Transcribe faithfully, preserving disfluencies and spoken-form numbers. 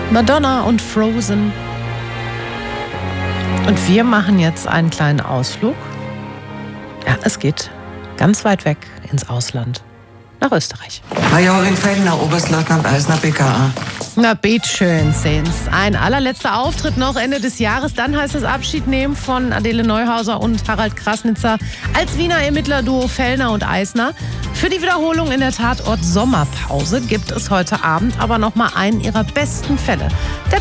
Madonna und Frozen. Und wir machen jetzt einen kleinen Ausflug. Ja, es geht ganz weit weg ins Ausland. Nach Österreich. Majorin Fellner, Oberstleutnant Eisner, B K A. Na, bitteschön, Sehens. Ein allerletzter Auftritt noch Ende des Jahres. Dann heißt es Abschied nehmen von Adele Neuhauser und Harald Krasnitzer als Wiener Ermittlerduo Fellner und Eisner. Für die Wiederholung in der Tatort Sommerpause gibt es heute Abend aber noch mal einen ihrer besten Fälle. Der